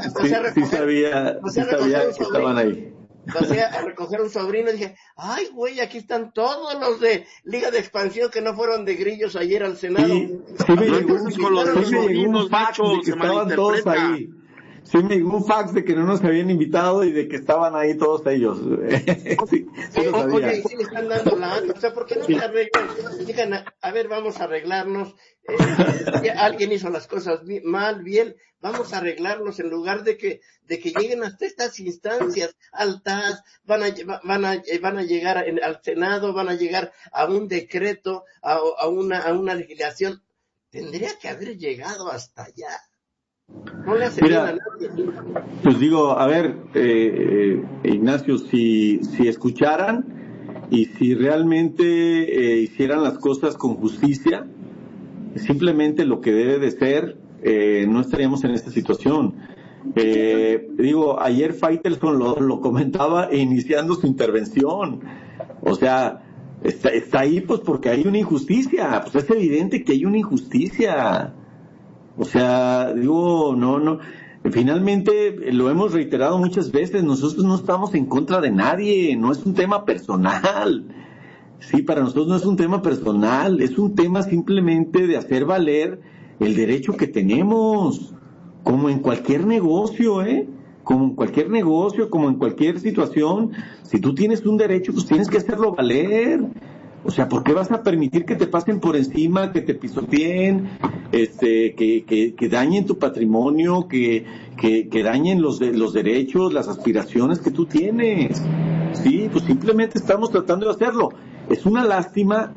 que estaban ahí. Pasé a recoger un sobrino y dije, ay güey, aquí están todos los de Liga de Expansión que no fueron de grillos ayer al Senado. Sí me llegó un fax de que estaban todos ahí. Sí me llegó un fax de que no nos habían invitado y de que estaban ahí todos ellos. Sí oye, y sí le están dando la... O sea, ¿por qué no se arreglan? Digan, a ver, vamos a arreglarnos. Alguien hizo las cosas mal, bien. Vamos a arreglarnos en lugar de que lleguen hasta estas instancias altas. Van a llegar al Senado, van a llegar a un decreto, a una legislación. Tendría que haber llegado hasta allá. No le hace bien a nadie. Pues digo, a ver, Ignacio, si escucharan y si realmente hicieran las cosas con justicia, simplemente lo que debe de ser, no estaríamos en esta situación. Digo, ayer Faitelson lo comentaba iniciando su intervención. O sea, está ahí pues porque hay una injusticia. Pues es evidente que hay una injusticia. O sea, digo, no, finalmente lo hemos reiterado muchas veces, nosotros no estamos en contra de nadie, no es un tema personal. Sí, para nosotros no es un tema personal, es un tema simplemente de hacer valer el derecho que tenemos, como en cualquier negocio, como en cualquier negocio, como en cualquier situación. Si tú tienes un derecho, pues tienes que hacerlo valer. O sea, ¿por qué vas a permitir que te pasen por encima, que te pisoteen, que dañen tu patrimonio, que dañen los derechos, las aspiraciones que tú tienes? Sí, pues simplemente estamos tratando de hacerlo. Es una lástima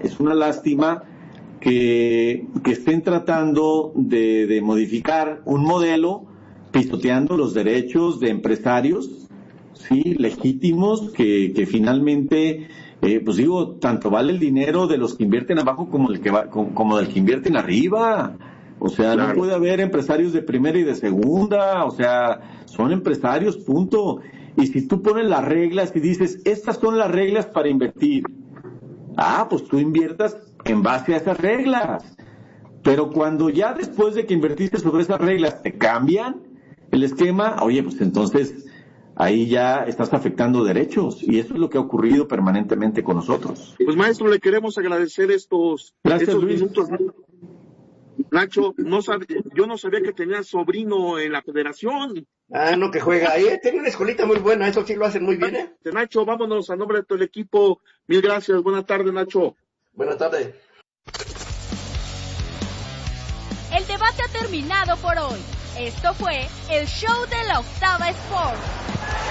que estén tratando de modificar un modelo pisoteando los derechos de empresarios, sí, legítimos, que finalmente... pues digo, tanto vale el dinero de los que invierten abajo como del que invierten arriba. O sea, claro. No puede haber empresarios de primera y de segunda. O sea, son empresarios, punto. Y si tú pones las reglas y dices, estas son las reglas para invertir, pues tú inviertas en base a esas reglas. Pero cuando ya después de que invertiste sobre esas reglas te cambian el esquema, oye, pues entonces... ahí ya estás afectando derechos, y eso es lo que ha ocurrido permanentemente con nosotros. Pues maestro, le queremos agradecer estos minutos. Nacho, yo no sabía que tenía sobrino en la federación. No, que juega ahí, tiene una escuelita muy buena, eso sí lo hacen muy bien, Nacho, vámonos a nombre de todo el equipo. Mil gracias, buena tarde, Nacho. Buenas tardes. El debate ha terminado por hoy. Esto fue el show de la Octava Sports.